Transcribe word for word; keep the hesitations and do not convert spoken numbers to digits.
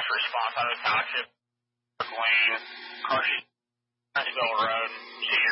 response out of the township, Lane, Carson, Huntsville Road, Cedar